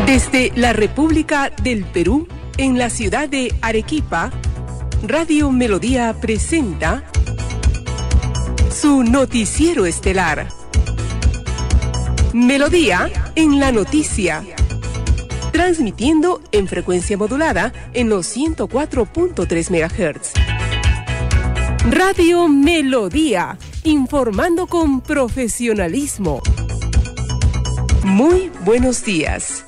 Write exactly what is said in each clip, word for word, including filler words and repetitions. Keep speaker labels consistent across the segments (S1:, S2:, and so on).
S1: Desde la República del Perú, en la ciudad de Arequipa, Radio Melodía presenta su noticiero estelar. Melodía en la noticia. Transmitiendo en frecuencia modulada en los ciento cuatro punto tres megahertz. Radio Melodía, informando con profesionalismo. Muy buenos días.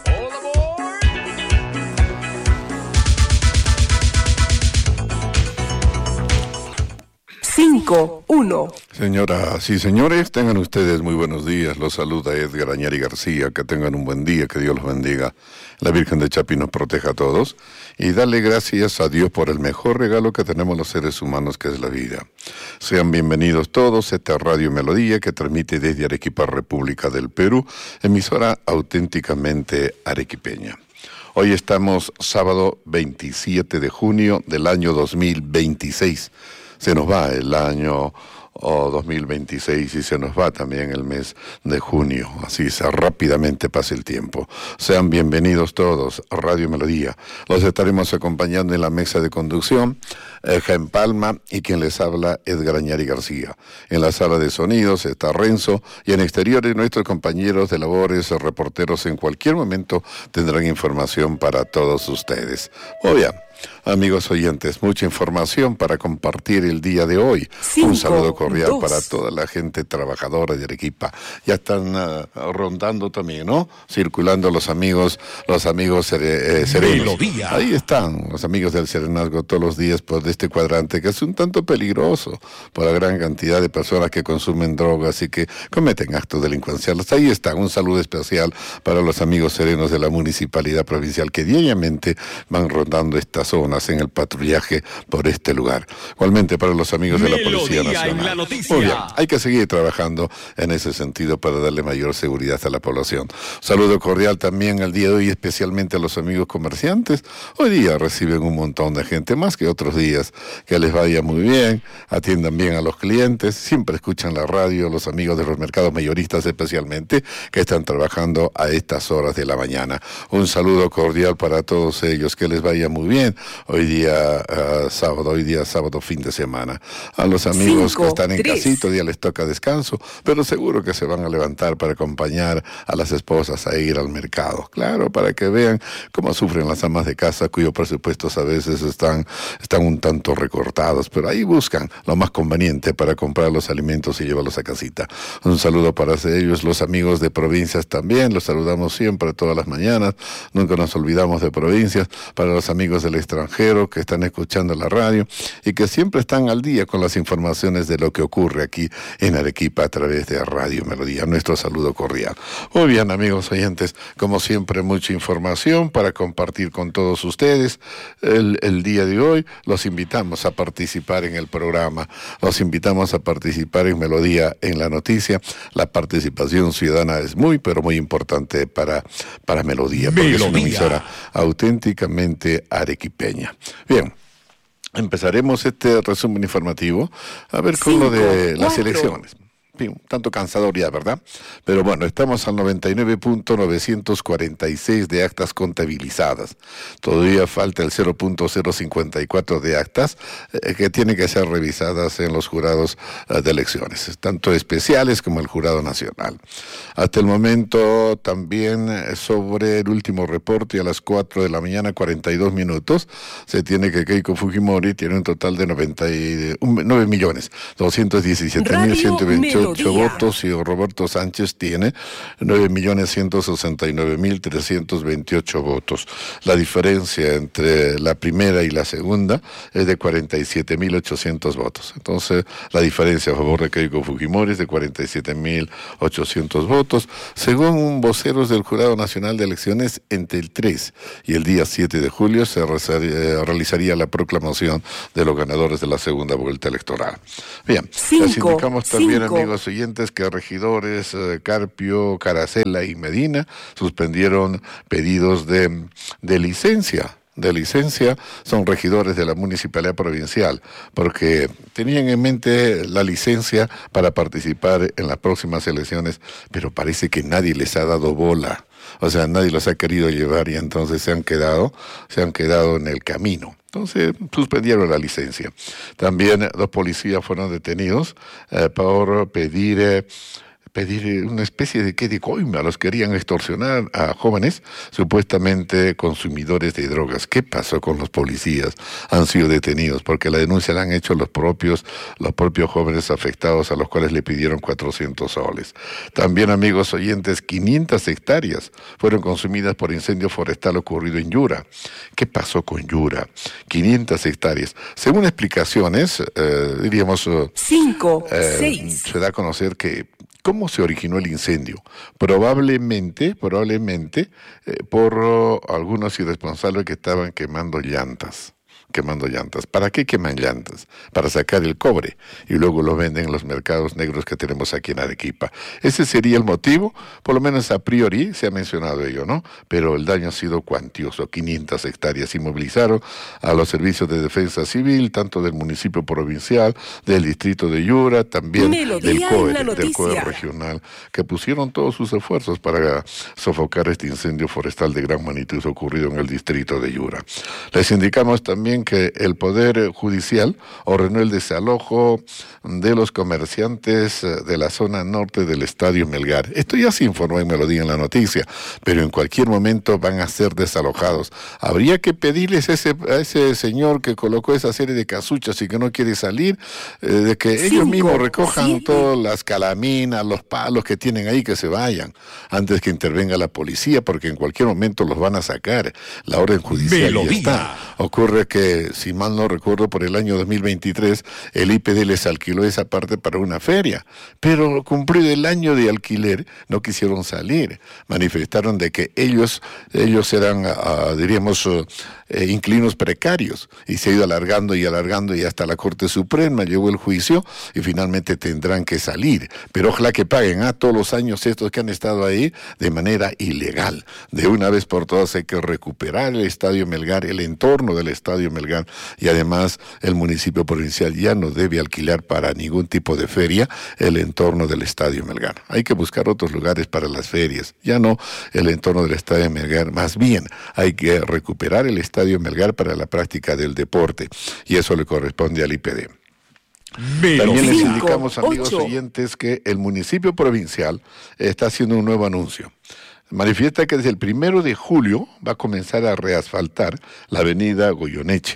S1: cinco, uno.
S2: Señoras y señores, tengan ustedes muy buenos días. Los saluda Edgar Añari García. Que tengan un buen día, que Dios los bendiga. La Virgen de Chapí nos proteja a todos. Y darle gracias a Dios por el mejor regalo que tenemos los seres humanos, que es la vida. Sean bienvenidos todos a esta Radio Melodía que transmite desde Arequipa, República del Perú, emisora auténticamente arequipeña. Hoy estamos sábado veintisiete de junio del año dos mil veintiséis. Se nos va el año oh, dos mil veintiséis y se nos va también el mes de junio. Así se rápidamente pasa el tiempo. Sean bienvenidos todos a Radio Melodía. Los estaremos acompañando en la mesa de conducción, eh, Jaime Palma, y quien les habla, Edgar Añari García. En la sala de sonidos está Renzo, y en exteriores nuestros compañeros de labores, reporteros, en cualquier momento tendrán información para todos ustedes. Muy bien. Amigos oyentes, mucha información para compartir el día de hoy. Cinco, un saludo cordial dos. Para toda la gente trabajadora de Arequipa. Ya están uh, rondando también, ¿no? Circulando los amigos, los amigos eh, serenos. Melodía. Ahí están los amigos del serenazgo todos los días por este cuadrante, que es un tanto peligroso por la gran cantidad de personas que consumen drogas y que cometen actos delincuenciales. Ahí están. Un saludo especial para los amigos serenos de la Municipalidad Provincial que diariamente van rondando estas zonas en el patrullaje por este lugar. Igualmente para los amigos de la Policía Nacional. Muy bien, hay que seguir trabajando en ese sentido para darle mayor seguridad a la población. Saludo cordial también el día de hoy, especialmente a los amigos comerciantes. Hoy día reciben un montón de gente, más que otros días. Que les vaya muy bien, atiendan bien a los clientes, siempre escuchan la radio, los amigos de los mercados mayoristas especialmente, que están trabajando a estas horas de la mañana. Un saludo cordial para todos ellos, que les vaya muy bien. Hoy día uh, sábado, hoy día sábado fin de semana. A los amigos Cinco, que están en tres. Casita, hoy día les toca descanso, pero seguro que se van a levantar para acompañar a las esposas a ir al mercado. Claro, para que vean cómo sufren las amas de casa, cuyos presupuestos a veces están, están un tanto recortados, pero ahí buscan lo más conveniente para comprar los alimentos y llevarlos a casita. Un saludo para ellos, los amigos de provincias también, los saludamos siempre todas las mañanas, nunca nos olvidamos de provincias. Para los amigos del extranjero que están escuchando la radio y que siempre están al día con las informaciones de lo que ocurre aquí en Arequipa a través de Radio Melodía. Nuestro saludo cordial. Muy bien, amigos oyentes, como siempre, mucha información para compartir con todos ustedes. El, el día de hoy los invitamos a participar en el programa, los invitamos a participar en Melodía en la noticia. La participación ciudadana es muy, pero muy importante para, para Melodía, porque Melodía. Es una emisora auténticamente arequipeña. Bien, empezaremos este resumen informativo a ver con Cinco, lo de las cuatro. Elecciones. Un tanto cansador ya, ¿verdad? Pero bueno, estamos al noventa y nueve punto novecientos cuarenta y seis de actas contabilizadas. Todavía falta el cero punto cero cincuenta y cuatro de actas eh, que tienen que ser revisadas en los jurados eh, de elecciones, tanto especiales como el jurado nacional. Hasta el momento también eh, sobre el último reporte a las cuatro de la mañana, cuarenta y dos minutos, se tiene que Keiko Fujimori tiene un total de nueve millones doscientos diecisiete mil ciento veintiocho votos y Roberto Sánchez tiene nueve millones ciento sesenta y nueve mil trescientos veintiocho votos. La diferencia entre la primera y la segunda es de cuarenta y siete mil ochocientos votos. Entonces, la diferencia a favor de Keiko Fujimori es de cuarenta y siete mil ochocientos votos. Según voceros del Jurado Nacional de Elecciones, entre el tres y el día siete de julio se realizaría la proclamación de los ganadores de la segunda vuelta electoral. Bien, cinco, les indicamos también, cinco. amigos oyentes, que regidores eh, Carpio, Caracela y Medina suspendieron pedidos de, de licencia. de licencia, son regidores de la Municipalidad Provincial, porque tenían en mente la licencia para participar en las próximas elecciones, pero parece que nadie les ha dado bola. O sea, nadie los ha querido llevar y entonces se han quedado, se han quedado en el camino. Entonces suspendieron la licencia. También dos policías fueron detenidos eh, por pedir... Eh, pedir una especie de que de coima, los querían extorsionar a jóvenes supuestamente consumidores de drogas. ¿Qué pasó con los policías? Han sido detenidos porque la denuncia la han hecho los propios los propios jóvenes afectados, a los cuales le pidieron cuatrocientos soles. También, amigos oyentes, quinientas hectáreas fueron consumidas por incendio forestal ocurrido en Yura. ¿Qué pasó con Yura? quinientas hectáreas. Según explicaciones, eh, diríamos...
S1: Cinco,
S2: eh,
S1: seis.
S2: Se da a conocer que ¿cómo se originó el incendio? Probablemente, probablemente eh, por uh, algunos irresponsables que estaban quemando llantas. quemando llantas. ¿Para qué queman llantas? Para sacar el cobre y luego lo venden en los mercados negros que tenemos aquí en Arequipa. Ese sería el motivo, por lo menos a priori se ha mencionado ello, ¿no? Pero el daño ha sido cuantioso, quinientas hectáreas, y movilizaron a los servicios de defensa civil, tanto del municipio provincial, del distrito de Yura, también
S1: Melodía
S2: del COE,
S1: en la
S2: del COE
S1: noticia.
S2: regional, que pusieron todos sus esfuerzos para sofocar este incendio forestal de gran magnitud ocurrido en el distrito de Yura. Les indicamos también que el Poder Judicial ordenó el desalojo de los comerciantes de la zona norte del Estadio Melgar. Esto ya se informó en Melodía en la noticia, pero en cualquier momento van a ser desalojados. Habría que pedirles a ese, a ese señor que colocó esa serie de casuchas y que no quiere salir, eh, de que ellos
S1: Cinco,
S2: mismos recojan
S1: siete.
S2: todas las calaminas, los palos que tienen ahí, que se vayan, antes que intervenga la policía, porque en cualquier momento los van a sacar. La orden judicial ya está. Ocurre que, si mal no recuerdo, por el año dos mil veintitrés, el I P D les alquiló esa parte para una feria, pero cumplido el año de alquiler, no quisieron salir. Manifestaron de que ellos, ellos eran, uh, diríamos, uh, eh, inquilinos precarios, y se ha ido alargando y alargando, y hasta la Corte Suprema llegó el juicio, y finalmente tendrán que salir. Pero ojalá que paguen a todos los años estos que han estado ahí de manera ilegal. De una vez por todas hay que recuperar el Estadio Melgar, el entorno del Estadio Melgar, y además el municipio provincial ya no debe alquilar para ningún tipo de feria el entorno del Estadio Melgar. Hay que buscar otros lugares para las ferias, ya no el entorno del Estadio Melgar. Más bien hay que recuperar el Estadio Melgar para la práctica del deporte, y eso le corresponde al I P D. También les
S1: Cinco,
S2: indicamos, amigos
S1: ocho.
S2: oyentes, que el municipio provincial está haciendo un nuevo anuncio. Manifiesta que desde el primero de julio va a comenzar a reasfaltar la avenida Goyoneche,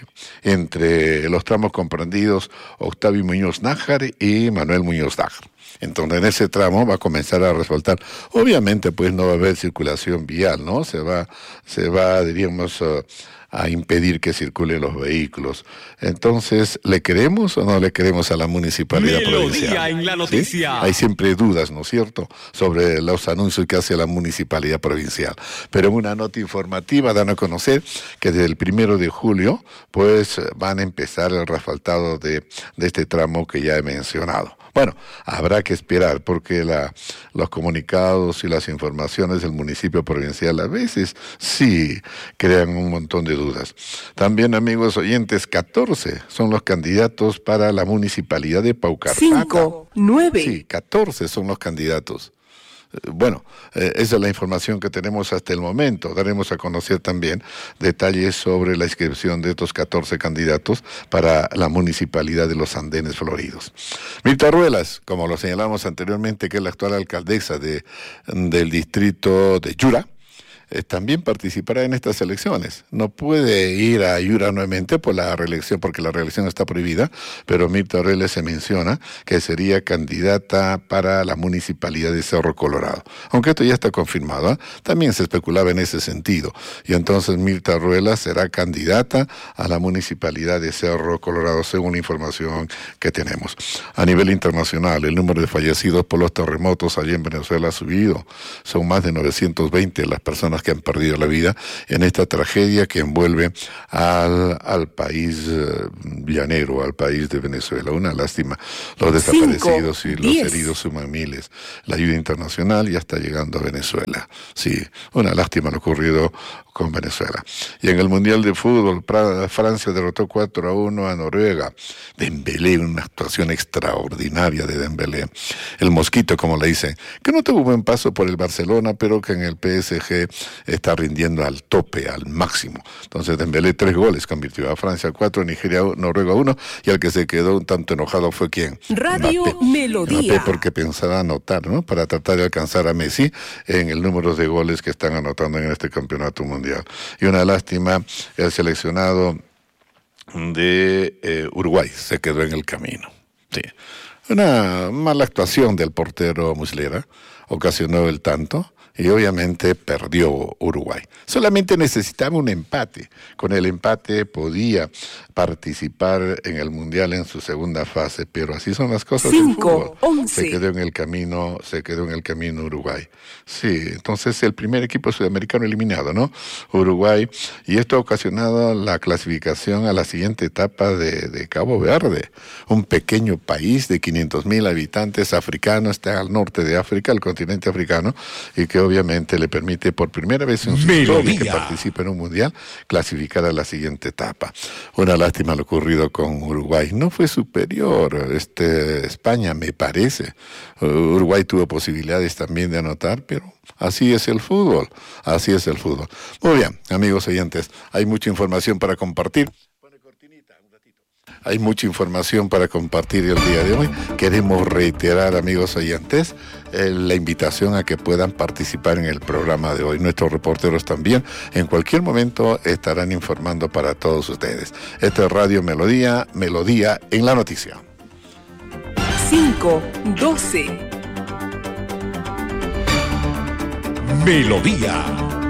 S2: entre los tramos comprendidos Octavio Muñoz Nájar y Manuel Muñoz Nájar. Entonces, en ese tramo va a comenzar a reasfaltar. Obviamente, pues no va a haber circulación vial, ¿no? Se va, se va, diríamos, uh, a impedir que circulen los vehículos. Entonces, ¿le queremos o no le queremos a la municipalidad
S3: Melodía
S2: provincial?
S3: en la
S2: ¿Sí?
S3: noticia.
S2: Hay siempre dudas, ¿no es cierto?, sobre los anuncios que hace la municipalidad provincial. Pero en una nota informativa dan a conocer que desde el primero de julio, pues van a empezar el reasfaltado de, de este tramo que ya he mencionado. Bueno, habrá que esperar, porque la, los comunicados y las informaciones del municipio provincial a veces sí crean un montón de dudas. También, amigos oyentes, catorce son los candidatos para la municipalidad de Paucarpata.
S1: Cinco, nueve.
S2: Sí, catorce son los candidatos. Bueno, eh, esa es la información que tenemos hasta el momento. Daremos a conocer también detalles sobre la inscripción de estos catorce candidatos para la municipalidad de los Andenes Floridos. Mirta Ruelas, como lo señalamos anteriormente, que es la actual alcaldesa de, del distrito de Yura, Eh, también participará en estas elecciones. No puede ir a Yura nuevamente por la reelección, porque la reelección está prohibida, pero Mirta Ruelas se menciona que sería candidata para la municipalidad de Cerro Colorado. Aunque esto ya está confirmado, ¿eh? También se especulaba en ese sentido. Y entonces Mirta Ruelas será candidata a la municipalidad de Cerro Colorado, según la información que tenemos. A nivel internacional, el número de fallecidos por los terremotos allí en Venezuela ha subido. Son más de novecientos veinte las personas personas que han perdido la vida en esta tragedia que envuelve al, al país eh, llanero, al país de Venezuela. Una lástima. Los desaparecidos Cinco, y los diez. heridos suman miles. La ayuda internacional ya está llegando a Venezuela. Sí, una lástima lo ocurrido con Venezuela. Y en el Mundial de Fútbol, Francia derrotó cuatro a uno a Noruega. Dembélé, una actuación extraordinaria de Dembélé. El mosquito, como le dicen, que no tuvo buen paso por el Barcelona, pero que en el P S G está rindiendo al tope, al máximo. Entonces Dembélé tres goles, convirtió a Francia cuatro, Nigeria, Noruega uno, y al que se quedó un tanto enojado fue ¿quién?
S1: Radio
S2: Mbappé.
S1: Melodía.
S2: Mbappé, porque pensaba anotar, ¿no? Para tratar de alcanzar a Messi en el número de goles que están anotando en este campeonato mundial. Y una lástima, el seleccionado de eh, Uruguay se quedó en el camino. Sí. Una mala actuación del portero Muslera ocasionó el tanto y obviamente perdió Uruguay. Solamente necesitaba un empate. Con el empate podía participar en el Mundial en su segunda fase, pero así son las cosas del fútbol.
S1: once.
S2: Se quedó en el camino, se quedó en el camino Uruguay. Sí, entonces el primer equipo sudamericano eliminado, ¿no? Uruguay, y esto ha ocasionado la clasificación a la siguiente etapa de, de Cabo Verde, un pequeño país de quinientos mil habitantes africano, está al norte de África, el continente africano, y que obviamente le permite por primera vez en su historia que participe en un mundial clasificar a la siguiente etapa. Una lástima lo ocurrido con Uruguay. No fue superior este España, me parece. Uruguay tuvo posibilidades también de anotar, pero así es el fútbol, así es el fútbol. Muy bien, amigos oyentes, hay mucha información para compartir. Hay mucha información para compartir el día de hoy. Queremos reiterar, amigos oyentes, eh, la invitación a que puedan participar en el programa de hoy. Nuestros reporteros también en cualquier momento estarán informando para todos ustedes. Esta es Radio Melodía, Melodía en la noticia.
S1: cinco doce.
S3: Melodía.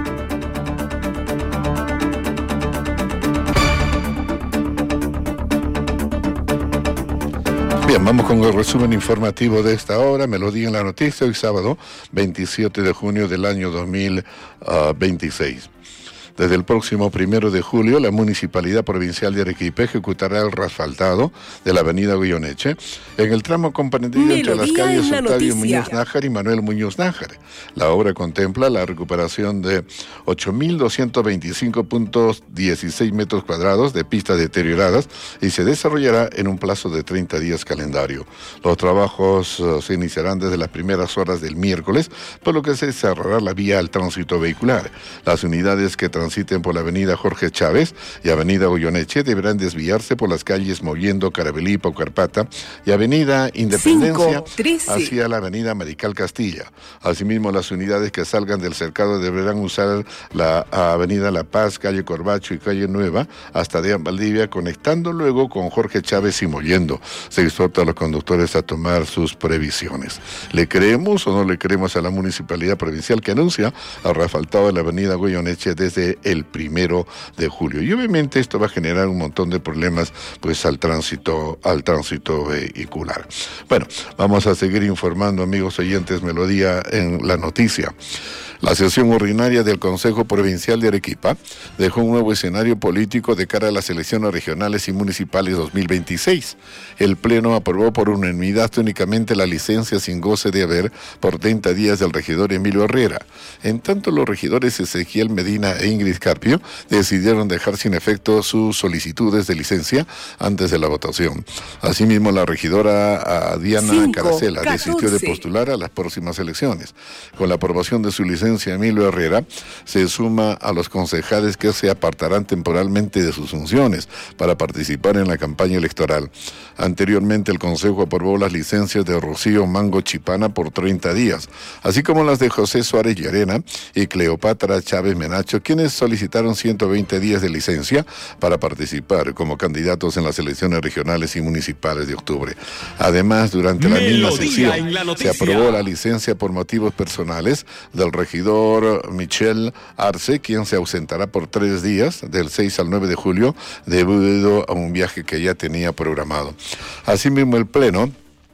S2: Bien, vamos con el resumen informativo de esta hora. Melodía en la noticia, hoy sábado veintisiete de junio del año dos mil veintiséis. Desde el próximo primero de julio, la Municipalidad Provincial de Arequipa ejecutará el reasfaltado de la avenida Goyeneche en el tramo comprendido entre las calles Octavio Muñoz Nájar y Manuel Muñoz Nájar. La obra contempla la recuperación de ocho mil doscientos veinticinco punto dieciséis metros cuadrados de pistas deterioradas y se desarrollará en un plazo de treinta días calendario. Los trabajos uh, se iniciarán desde las primeras horas del miércoles, por lo que se cerrará la vía al tránsito vehicular. Las unidades que transiten por la avenida Jorge Chávez y avenida Goyeneche deberán desviarse por las calles Mollendo, Carabelí, Paucarpata y avenida Independencia hacia la avenida Marical Castilla. Asimismo, las unidades que salgan del cercado deberán usar la avenida La Paz, calle Corbacho y calle Nueva hasta Deán Valdivia, conectando luego con Jorge Chávez y Mollendo. Se exhorta a los conductores a tomar sus previsiones. ¿Le creemos o no le creemos a la Municipalidad Provincial que anuncia el reasfaltado de la avenida Goyeneche desde el primero de julio? Y obviamente esto va a generar un montón de problemas pues al tránsito, al tránsito vehicular. Bueno, vamos a seguir informando, amigos oyentes, Melodía en la noticia. La sesión ordinaria del Consejo Provincial de Arequipa dejó un nuevo escenario político de cara a las elecciones regionales y municipales dos mil veintiséis. El Pleno aprobó por unanimidad únicamente la licencia sin goce de haber por treinta días del regidor Emilio Herrera. En tanto, los regidores Ezequiel Medina e Ingrid Carpio decidieron dejar sin efecto sus solicitudes de licencia antes de la votación. Asimismo, la regidora Diana Cinco, Caracela catorce. Desistió de postular a las próximas elecciones. Con la aprobación de su licencia, Emilio Herrera se suma a los concejales que se apartarán temporalmente de sus funciones para participar en la campaña electoral. Anteriormente, el Consejo aprobó las licencias de Rocío Mango Chipana por treinta días, así como las de José Suárez Llarena y Cleopatra Chávez Menacho, quienes solicitaron ciento veinte días de licencia para participar como candidatos en las elecciones regionales y municipales de octubre. Además, durante la misma sesión, se aprobó la licencia por motivos personales del regidor Michel Arce, quien se ausentará por tres días, del seis al nueve de julio, debido a un viaje que ya tenía programado. Asimismo, el Pleno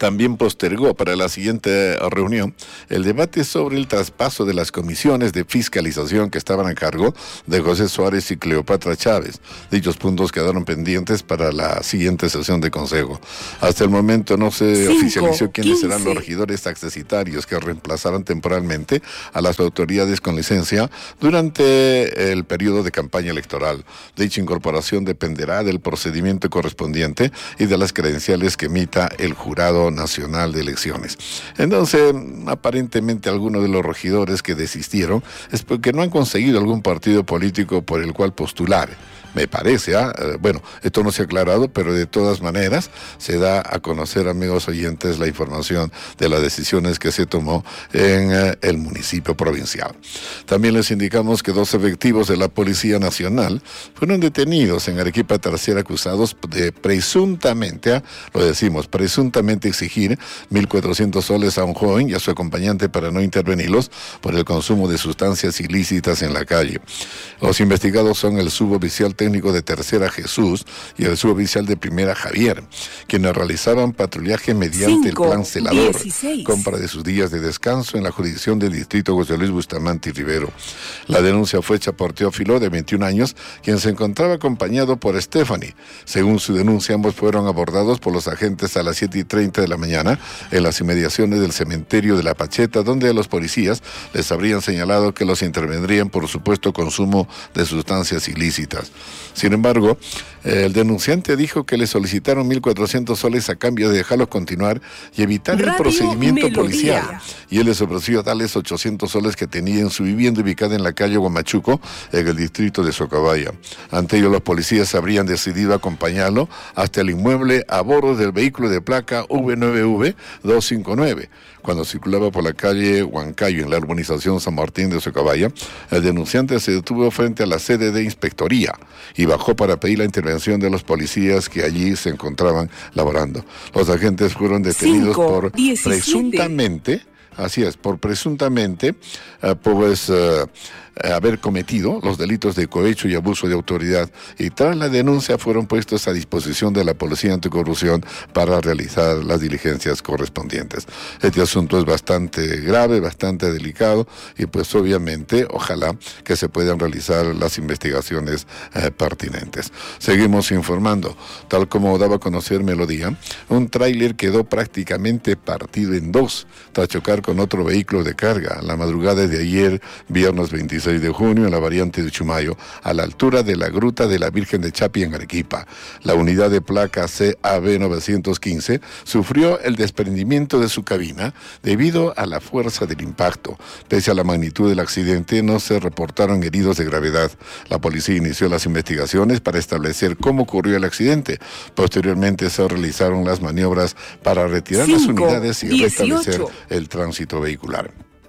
S2: también postergó para la siguiente reunión el debate sobre el traspaso de las comisiones de fiscalización que estaban a cargo de José Suárez y Cleopatra Chávez. Dichos puntos quedaron pendientes para la siguiente sesión de consejo. Hasta el momento no se
S1: Cinco,
S2: oficializó quiénes
S1: quince.
S2: serán los regidores accesitarios que reemplazarán temporalmente a las autoridades con licencia durante el periodo de campaña electoral. Dicha incorporación dependerá del procedimiento correspondiente y de las credenciales que emita el Jurado Nacional de Elecciones. Entonces, aparentemente algunos de los regidores que desistieron es porque no han conseguido algún partido político por el cual postular. Me parece, ¿ah? Eh, bueno, esto no se ha aclarado, pero de todas maneras se da a conocer, amigos oyentes, la información de las decisiones que se tomó en eh, el municipio provincial. También les indicamos que dos efectivos de la Policía Nacional fueron detenidos en Arequipa Tercera acusados de presuntamente, ¿ah? lo decimos, presuntamente exigir mil cuatrocientos soles a un joven y a su acompañante para no intervenirlos por el consumo de sustancias ilícitas en la calle. Los investigados son el suboficial técnico de Tercera Jesús y el suboficial de Primera Javier, quienes realizaban patrullaje mediante
S1: Cinco,
S2: el plan celador,
S1: dieciséis.
S2: compra de sus días de descanso en la jurisdicción del distrito José Luis Bustamante y Rivero. La denuncia fue hecha por Teófilo, de veintiún años, quien se encontraba acompañado por Stephanie. Según su denuncia, ambos fueron abordados por los agentes a las siete y treinta de la mañana en las inmediaciones del cementerio de La Pacheta, donde los policías les habrían señalado que los intervendrían por supuesto consumo de sustancias ilícitas. Sin embargo, el denunciante dijo que le solicitaron mil cuatrocientos soles a cambio de dejarlos continuar y evitar el
S1: Radio
S2: procedimiento
S1: Melodía.
S2: policial. Y él les ofreció darles ochocientos soles que tenía en su vivienda ubicada en la calle Huamachuco, en el distrito de Socabaya. Ante ello, los policías habrían decidido acompañarlo hasta el inmueble a bordo del vehículo de placa V nueve V doscientos cincuenta y nueve. Cuando circulaba por la calle Huancayo, en la urbanización San Martín de Socabaya, el denunciante se detuvo frente a la sede de inspectoría y bajó para pedir la intervención de los policías que allí se encontraban laborando. Los agentes fueron detenidos
S1: Cinco,
S2: por
S1: diecisiete.
S2: presuntamente, así es, por presuntamente, uh, pues... Uh, haber cometido los delitos de cohecho y abuso de autoridad, y tras la denuncia fueron puestos a disposición de la Policía Anticorrupción para realizar las diligencias correspondientes. Este asunto es bastante grave, bastante delicado, y pues obviamente ojalá que se puedan realizar las investigaciones eh, pertinentes. Seguimos informando. Tal como daba a conocer Melodía, un tráiler quedó prácticamente partido en dos tras chocar con otro vehículo de carga la madrugada de ayer, viernes veintiséis de junio, en la variante de Chumayo, a la altura de la Gruta de la Virgen de Chapi en Arequipa. La unidad de placa C A B novecientos quince sufrió el desprendimiento de su cabina debido a la fuerza del impacto. Pese a la magnitud del accidente, no se reportaron heridos de gravedad. La policía inició las investigaciones para establecer cómo ocurrió el accidente. Posteriormente se realizaron las maniobras para retirar
S1: Cinco,
S2: las unidades y
S1: dieciocho.
S2: restablecer el tránsito vehicular.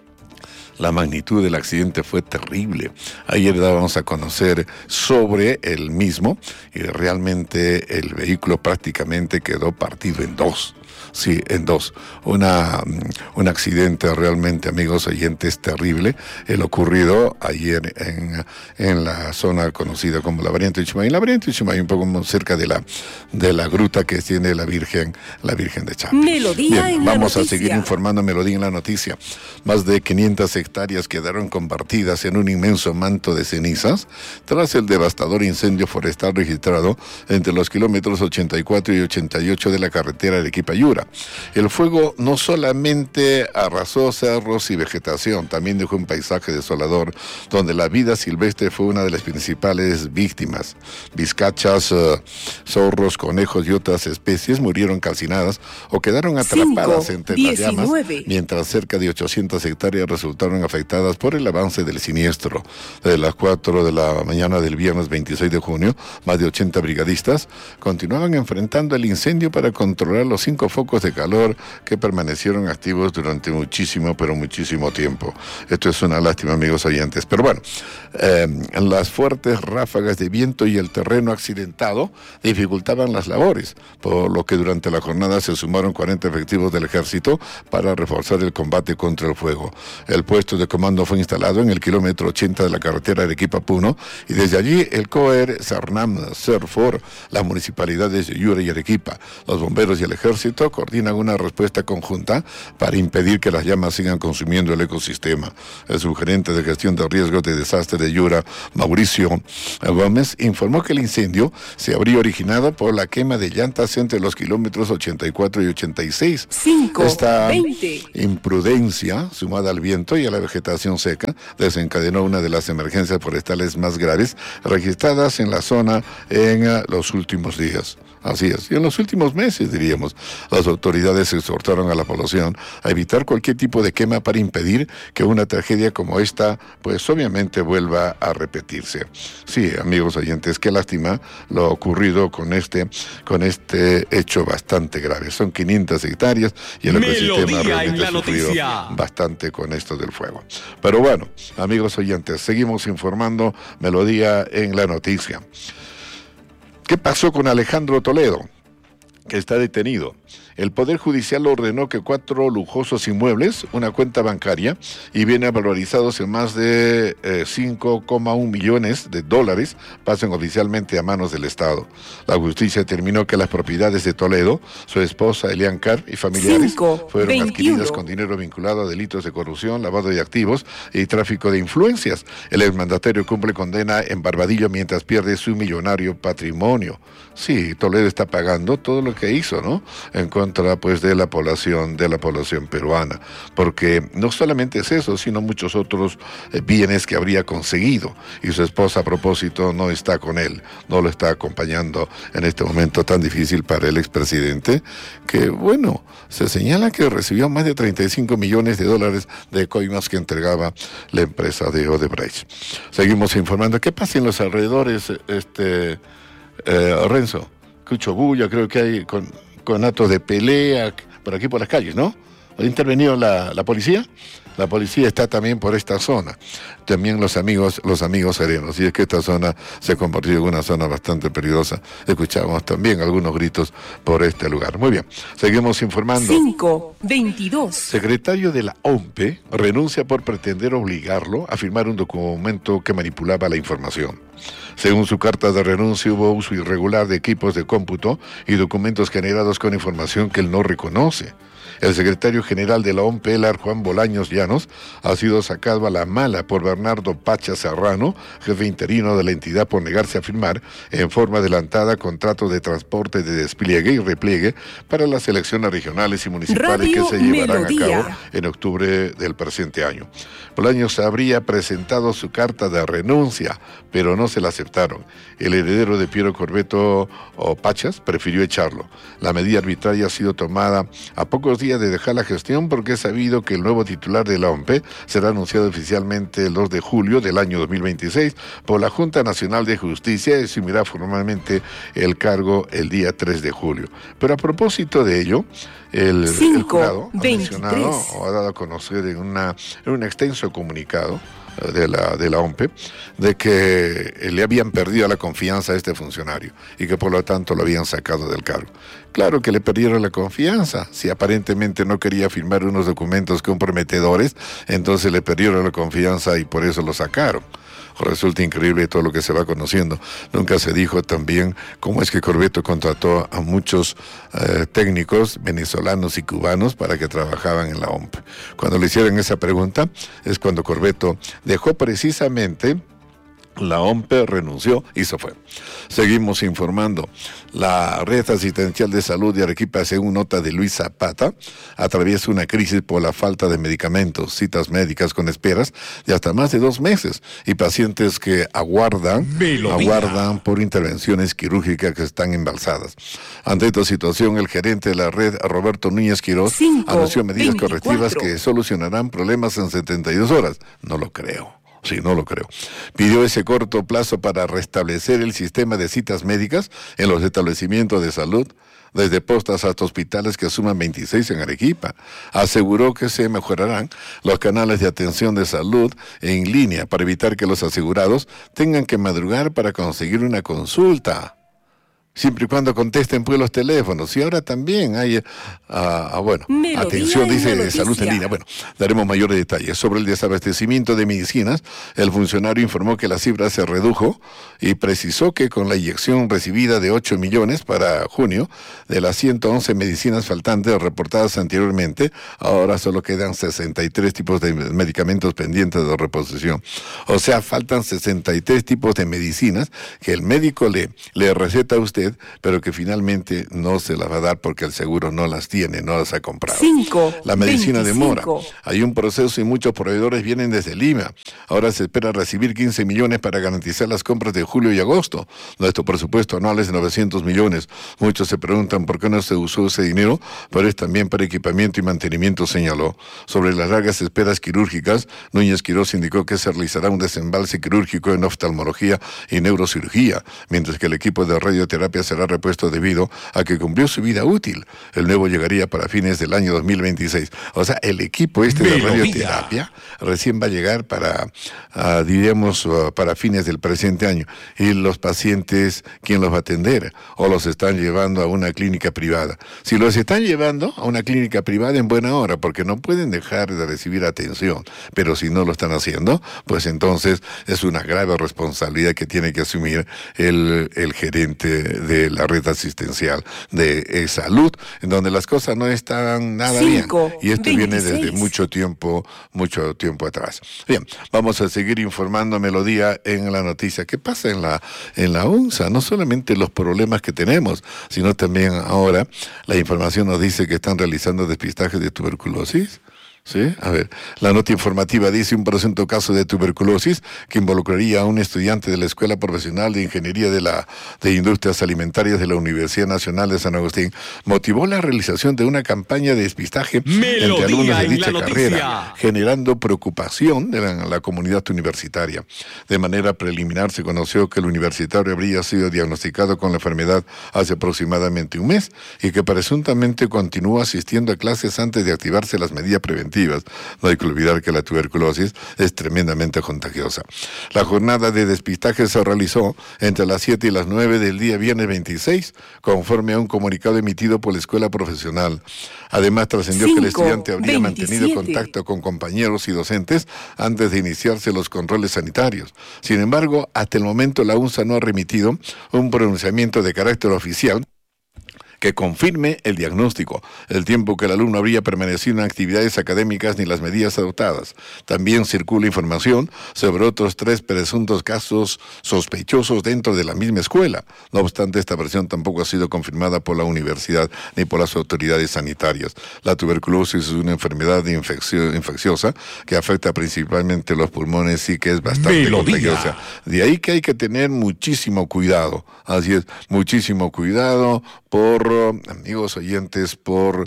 S2: La magnitud del accidente fue terrible. Ayer dábamos a conocer sobre el mismo y realmente el vehículo prácticamente quedó partido en dos. Sí, en dos. Una, un accidente realmente, amigos oyentes, terrible. El ocurrido ayer en, en la zona conocida como la variante de Chumay. La variante de Chumay, un poco más cerca de la, de la gruta que tiene la Virgen, la Virgen de Chapi.
S1: Melodía
S2: Bien,
S1: en la
S2: vamos a
S1: noticia.
S2: seguir informando Melodía en la noticia. Más de quinientas hectáreas quedaron compartidas en un inmenso manto de cenizas tras el devastador incendio forestal registrado entre los kilómetros ochenta y cuatro y ochenta y ocho de la carretera Arequipa-Yura. El fuego no solamente arrasó cerros y vegetación, también dejó un paisaje desolador donde la vida silvestre fue una de las principales víctimas. Vizcachas, uh, zorros, conejos y otras especies murieron calcinadas o quedaron atrapadas
S1: Cinco,
S2: entre las llamas,
S1: diecinueve.
S2: mientras cerca de ochocientas hectáreas resultaron afectadas por el avance del siniestro. Desde las cuatro de la mañana del viernes veintiséis de junio, más de ochenta brigadistas continuaban enfrentando el incendio para controlar los cinco focos de calor que permanecieron activos durante muchísimo, pero muchísimo tiempo. Esto es una lástima, amigos oyentes. Pero bueno, eh, las fuertes ráfagas de viento y el terreno accidentado dificultaban las labores, por lo que durante la jornada se sumaron cuarenta efectivos del ejército para reforzar el combate contra el fuego. El puesto de comando fue instalado en el kilómetro ochenta de la carretera Arequipa-Puno y desde allí el COER, Sarnam, Serfor, las municipalidades de Yura y Arequipa, los bomberos y el ejército coordinan una respuesta conjunta para impedir que las llamas sigan consumiendo el ecosistema. El subgerente de gestión de riesgos de desastre de Yura, Mauricio Gómez, informó que el incendio se habría originado por la quema de llantas entre los kilómetros ochenta y cuatro y ochenta y seis.
S1: cinco,
S2: Esta
S1: veinte.
S2: imprudencia, sumada al viento y a la vegetación seca, desencadenó una de las emergencias forestales más graves registradas en la zona en uh, los últimos días. Así es, y en los últimos meses, diríamos, las autoridades exhortaron a la población a evitar cualquier tipo de quema para impedir que una tragedia como esta, pues obviamente vuelva a repetirse. Sí, amigos oyentes, qué lástima lo ocurrido con este, con este hecho bastante grave. Son quinientas hectáreas y el ecosistema realmente ha sufrido bastante con esto del fuego. Pero bueno, amigos oyentes, seguimos informando Melodía en la noticia. ¿Qué pasó con Alejandro Toledo, que está detenido? El Poder Judicial ordenó que cuatro lujosos inmuebles, una cuenta bancaria y bienes valorizados en más de eh, cinco coma uno millones de dólares pasen oficialmente a manos del Estado. La justicia determinó que las propiedades de Toledo, su esposa Elian Carr y familiares
S1: cinco,
S2: fueron
S1: veintiuno.
S2: adquiridas con dinero vinculado a delitos de corrupción, lavado de activos y tráfico de influencias. El exmandatario cumple condena en Barbadillo mientras pierde su millonario patrimonio. Sí, Toledo está pagando todo lo que hizo, ¿no? En contra, pues, de la población, de la población peruana. Porque no solamente es eso, sino muchos otros eh, bienes que habría conseguido. Y su esposa, a propósito, no está con él, no lo está acompañando en este momento tan difícil para el expresidente, que, bueno, se señala que recibió más de treinta y cinco millones de dólares de coimas que entregaba la empresa de Odebrecht. Seguimos informando. ¿Qué pasa en los alrededores, este... Eh, Renzo? Escucho bulla, creo que hay con, con actos de pelea por aquí por las calles, ¿no? ¿Ha intervenido la, la policía? La policía está también por esta zona. También los amigos, los amigos serenos. Y es que esta zona se ha convertido en una zona bastante peligrosa. Escuchamos también algunos gritos por este lugar. Muy bien, seguimos informando.
S1: cinco, veintidós.
S2: Secretario de la O M P E renuncia por pretender obligarlo a firmar un documento que manipulaba la información. Según su carta de renuncia, hubo uso irregular de equipos de cómputo y documentos generados con información que él no reconoce. El secretario general de la O M P E, Lar Juan Bolaños Llanos, ha sido sacado a la mala por Bernardo Pacha Serrano, jefe interino de la entidad, por negarse a firmar en forma adelantada contratos de transporte de despliegue y repliegue para las elecciones regionales y municipales
S1: Radio
S2: que se llevarán
S1: Melodía.
S2: a cabo en octubre del presente año. Bolaños habría presentado su carta de renuncia, pero no se la aceptaron. El heredero de Piero Corbeto o Pachas prefirió echarlo. La medida arbitraria ha sido tomada a pocos días de dejar la gestión porque es sabido que el nuevo titular de la O M P E será anunciado oficialmente el dos de julio del año dos mil veintiséis por la Junta Nacional de Justicia y asumirá formalmente el cargo el día tres de julio. Pero a propósito de ello, el, el jurado ha mencionado o ha dado a conocer en, una, en un extenso comunicado de la, de la O M P E, de que le habían perdido la confianza a este funcionario y que por lo tanto lo habían sacado del cargo. Claro que le perdieron la confianza. Si aparentemente no quería firmar unos documentos comprometedores, entonces le perdieron la confianza y por eso lo sacaron. Resulta increíble todo lo que se va conociendo. Nunca se dijo también cómo es que Corbeto contrató a muchos eh, técnicos venezolanos y cubanos para que trabajaban en la O M P E. Cuando le hicieron esa pregunta es cuando Corbeto dejó precisamente la O M P E, renunció y se fue. Seguimos informando. La Red Asistencial de Salud de Arequipa, según nota de Luis Zapata, atraviesa una crisis por la falta de medicamentos, citas médicas con esperas de hasta más de dos meses y pacientes que aguardan, aguardan por intervenciones quirúrgicas que están embalsadas. Ante esta situación, el gerente de la red, Roberto Núñez Quirós, cinco, anunció medidas veinticuatro correctivas que solucionarán problemas en setenta y dos horas. No lo creo. Sí, no lo creo. Pidió ese corto plazo para restablecer el sistema de citas médicas en los establecimientos de salud, desde postas hasta hospitales que suman veintiséis en Arequipa. Aseguró que se mejorarán los canales de atención de salud en línea para evitar que los asegurados tengan que madrugar para conseguir una consulta. siempre y cuando contesten pues los teléfonos. Y ahora también hay, uh, uh, bueno, Melodía atención, dice de salud en línea. Bueno, daremos mayores detalles. Sobre el desabastecimiento de medicinas, el funcionario informó que la cifra se redujo y precisó que con la inyección recibida de ocho millones para junio, de las ciento once medicinas faltantes reportadas anteriormente, ahora solo quedan sesenta y tres tipos de medicamentos pendientes de reposición. O sea, faltan sesenta y tres tipos de medicinas que el médico le, le receta a usted, pero que finalmente no se las va a dar porque el seguro no las tiene, no las ha comprado.
S1: Cinco,
S2: la medicina
S1: veinticinco.
S2: demora. Hay un proceso y muchos proveedores vienen desde Lima. Ahora se espera recibir quince millones para garantizar las compras de julio y agosto. Nuestro presupuesto anual es de novecientos millones. Muchos se preguntan por qué no se usó ese dinero, pero es también para equipamiento y mantenimiento, señaló. Sobre las largas esperas quirúrgicas, Núñez Quirós indicó que se realizará un desembalse quirúrgico en oftalmología y neurocirugía, mientras que el equipo de radioterapia será repuesto debido a que cumplió su vida útil. El nuevo llegaría para fines del año dos mil veintiséis. O sea, el equipo este Melodía. de radioterapia recién va a llegar para, uh, diríamos, uh, para fines del presente año. Y los pacientes, ¿quién los va a atender? ¿O los están llevando a una clínica privada? Si los están llevando a una clínica privada, en buena hora, porque no pueden dejar de recibir atención. Pero si no lo están haciendo, pues entonces es una grave responsabilidad que tiene que asumir el, el gerente de la red asistencial de eh, salud, en donde las cosas no están nada Cinco, bien. Y esto veintiséis. Viene desde mucho tiempo, mucho tiempo atrás. Bien, vamos a seguir informando Melodía en la noticia. ¿Qué pasa en la, en la UNSA? No solamente los problemas que tenemos, sino también ahora la información nos dice que están realizando despistajes de tuberculosis. ¿Sí? A ver, la nota informativa dice un presunto caso de tuberculosis que involucraría a un estudiante de la Escuela Profesional de Ingeniería de la de Industrias Alimentarias de la Universidad Nacional de San Agustín motivó la realización de una campaña de despistaje Melodía entre alumnos de dicha carrera, generando preocupación de la, la comunidad universitaria. De manera preliminar se conoció que el universitario habría sido diagnosticado con la enfermedad hace aproximadamente un mes y que presuntamente continuó asistiendo a clases antes de activarse las medidas preventivas. No hay que olvidar que la tuberculosis es tremendamente contagiosa. La jornada de despistaje se realizó entre las siete y las nueve del día viernes veintiséis, conforme a un comunicado emitido por la Escuela Profesional. Además, trascendió que el estudiante habría veintisiete. Mantenido contacto con compañeros y docentes antes de iniciarse los controles sanitarios. Sin embargo, hasta el momento la UNSA no ha remitido un pronunciamiento de carácter oficial que confirme el diagnóstico, el tiempo que el alumno habría permanecido en actividades académicas ni las medidas adoptadas. También circula información sobre otros tres presuntos casos sospechosos dentro de la misma escuela. No obstante, esta versión tampoco ha sido confirmada por la universidad ni por las autoridades sanitarias. La tuberculosis es una enfermedad infeccio- infecciosa que afecta principalmente los pulmones y que es bastante contagiosa. De ahí que hay que tener muchísimo cuidado. Así es, muchísimo cuidado por amigos oyentes, por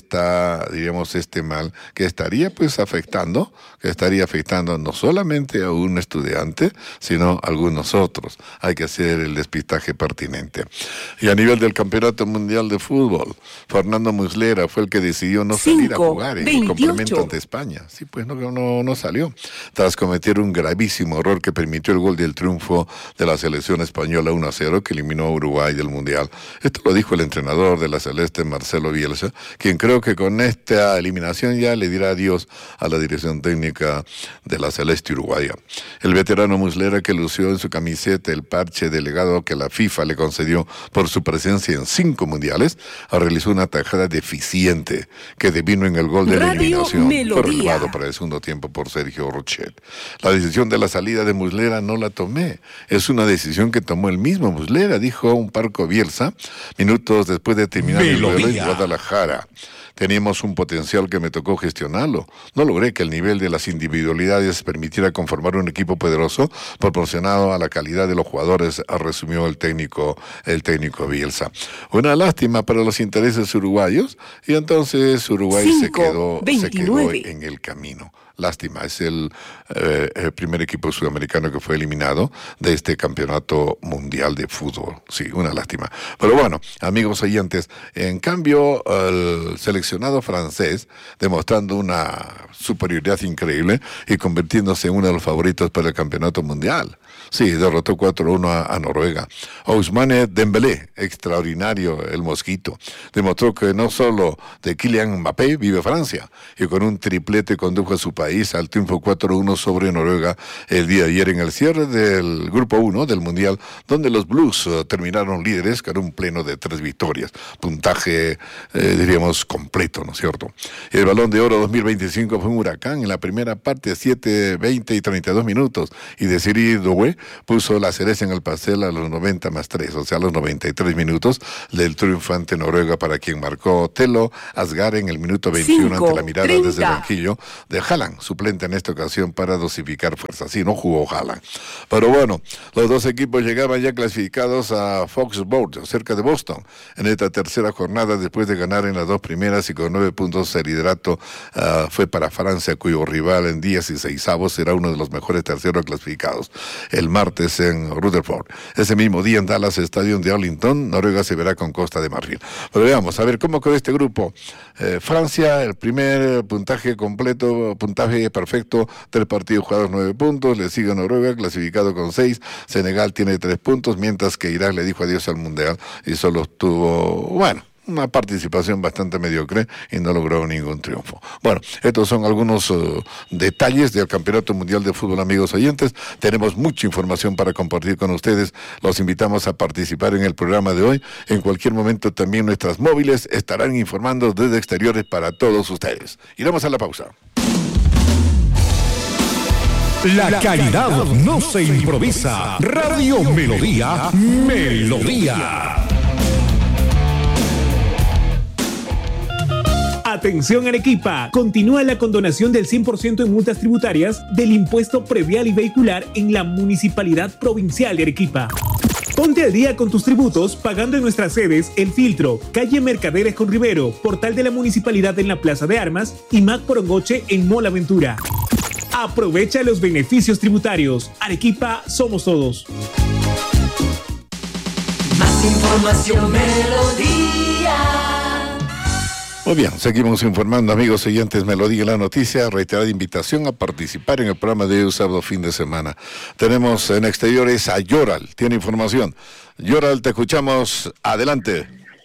S2: esta, diríamos, este mal que estaría pues afectando, que estaría afectando no solamente a un estudiante, sino a algunos otros. Hay que hacer el despistaje pertinente. Y a nivel del Campeonato Mundial de Fútbol, Fernando Muslera fue el que decidió no Cinco, salir a jugar en veintiocho. El complemento ante España. Sí, pues no, no, no salió. Tras cometer un gravísimo error que permitió el gol del triunfo de la selección española uno a cero, que eliminó a Uruguay del Mundial. Esto lo dijo el entrenador de la Celeste, Marcelo Bielsa, quien creo que con esta eliminación ya le dirá adiós a la dirección técnica de la Celeste uruguaya. El veterano Muslera, que lució en su camiseta el parche delegado que la FIFA le concedió por su presencia en cinco mundiales, realizó una tajada deficiente que devino en el gol de la eliminación. Fue renovado para el segundo tiempo por Sergio Rochet. La decisión de la salida de Muslera no la tomé. Es una decisión que tomó el mismo Muslera, dijo un Parco Bielsa, minutos después de terminar el duelo en Guadalajara. Teníamos un potencial que me tocó gestionarlo. No logré que el nivel de las individualidades permitiera conformar un equipo poderoso proporcionado a la calidad de los jugadores, resumió el técnico, el técnico Bielsa. Una lástima para los intereses uruguayos y entonces Uruguay Cinco, se quedó, se quedó en el camino. lástima, es el, eh, el primer equipo sudamericano que fue eliminado de este campeonato mundial de fútbol. Sí, una lástima. Pero bueno, amigos oyentes, en cambio, el seleccionado francés, demostrando una superioridad increíble y convirtiéndose en uno de los favoritos para el campeonato mundial. Sí, derrotó cuatro a uno a, a Noruega. Ousmane Dembélé, extraordinario, el mosquito, demostró que no solo de Kylian Mbappé vive Francia, y con un triplete condujo a su país al triunfo cuatro a uno sobre Noruega el día de ayer en el cierre del grupo uno del Mundial, donde los Blues uh, terminaron líderes con un pleno de tres victorias. Puntaje, eh, diríamos, completo, ¿no es cierto? El Balón de Oro dos mil veinticinco fue un huracán en la primera parte, siete, veinte y treinta y dos minutos, y de Siri Doué puso la cereza en el pastel a los noventa más tres, o sea, a los noventa y tres minutos del triunfo ante Noruega, para quien marcó Telo Asgar en el minuto veintiuno ante la mirada treinta desde el banquillo de Haaland, suplente en esta ocasión para dosificar fuerzas. Sí, no jugó Haaland. Pero bueno, los dos equipos llegaban ya clasificados a Foxborough, cerca de Boston, en esta tercera jornada, después de ganar en las dos primeras, y con nueve puntos el liderato uh, fue para Francia, cuyo rival en días y seisavos será uno de los mejores terceros clasificados. El martes en Rutherford. Ese mismo día en Dallas Stadium de Arlington, Noruega se verá con Costa de Marfil. Pero veamos, a ver cómo quedó este grupo. Eh, Francia, el primer puntaje completo, puntaje perfecto, tres partidos jugados, nueve puntos. Le sigue Noruega, clasificado con seis. Senegal tiene tres puntos, mientras que Irak le dijo adiós al Mundial y solo tuvo, bueno, una participación bastante mediocre y no logró ningún triunfo. Bueno, estos son algunos uh, detalles del Campeonato Mundial de Fútbol, amigos oyentes. Tenemos mucha información para compartir con ustedes. Los invitamos a participar en el programa de hoy. En cualquier momento también nuestras móviles estarán informando desde exteriores para todos ustedes. Iremos a la pausa.
S3: La calidad no se improvisa. Radio Melodía, Melodía. Atención Arequipa, continúa la condonación del cien por ciento en multas tributarias del impuesto predial y vehicular en la Municipalidad Provincial de Arequipa. Ponte al día con tus tributos pagando en nuestras sedes El Filtro, calle Mercaderes con Rivero, portal de la Municipalidad en la Plaza de Armas y Mac Porongoche en Mola Ventura. Aprovecha los beneficios tributarios. Arequipa, somos todos.
S4: Más información, Melodía.
S2: Muy bien, seguimos informando, amigos oyentes. Melodía la noticia, reiterada invitación a participar en el programa de hoy, sábado fin de semana. Tenemos en exteriores a Yoral, tiene información. Yoral, te escuchamos, adelante.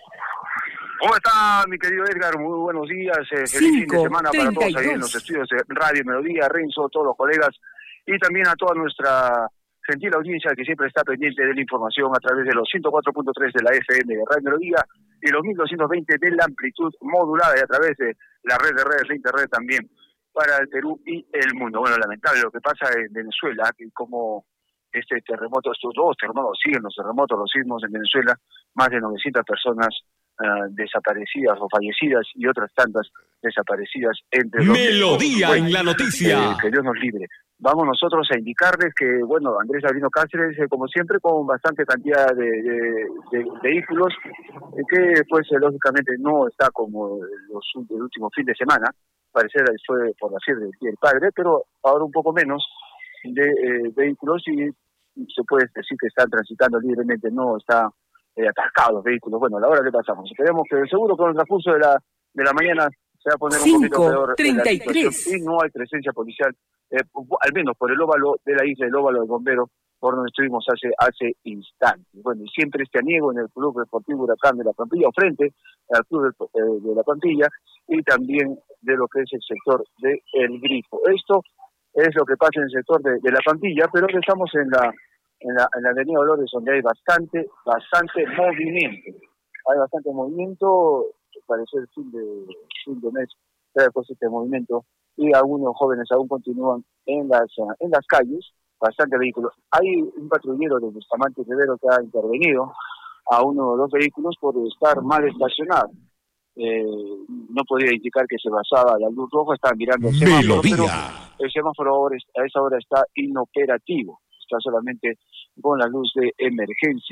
S5: ¿Cómo está, mi querido Edgar? Muy buenos días, eh, feliz fin de semana para todos ahí en los estudios de Radio Melodía, Renzo, todos los colegas, y también a toda nuestra gentil audiencia que siempre está pendiente de la información a través de los ciento cuatro punto tres de la F M de Radio Melodía y los mil doscientos veinte de la amplitud modulada, y a través de la red de redes de internet también para el Perú y el mundo. Bueno, lamentable lo que pasa en Venezuela, que como este terremoto, estos dos terremotos, siguen los terremotos, los sismos en Venezuela, más de novecientas personas uh, desaparecidas o fallecidas y otras tantas desaparecidas entre los...
S3: Melodía bueno, en la noticia.
S5: Eh, que Dios nos libre. Vamos nosotros a indicarles que, bueno, Andrés Albino Cáceres, eh, como siempre, con bastante cantidad de, de, de vehículos, eh, que pues eh, lógicamente no está como los, el último fin de semana, parecer fue por la fiebre del Día del Padre, pero ahora un poco menos de eh, vehículos y se puede decir que están transitando libremente, no está eh, atascados los vehículos. Bueno, a la hora que pasamos, esperemos que seguro con el transcurso de la, de la mañana se va a poner un poquito peor la situación y no hay presencia policial, eh, al menos por el óvalo de la isla, el óvalo del bombero, por donde estuvimos hace hace instantes. Bueno, y siempre este aniego en el Club Deportivo Huracán de la Pampilla, o frente al Club de, eh, de la Pampilla, y también de lo que es el sector de El Grifo. Esto es lo que pasa en el sector de, de la Pampilla, pero estamos en la, en la en la avenida Dolores, donde hay bastante, bastante movimiento. Hay bastante movimiento, parece el fin de, fin de mes, trae pues este movimiento, y algunos jóvenes aún continúan en las en las calles, bastante vehículos. Hay un patrullero de Bustamante Rivero que ha intervenido a uno de los vehículos por estar mal estacionado. Eh, no podía indicar que se basaba la luz roja, estaban mirando el semáforo, pero el semáforo ahora, a esa hora está inoperativo, está solamente con la luz de emergencia.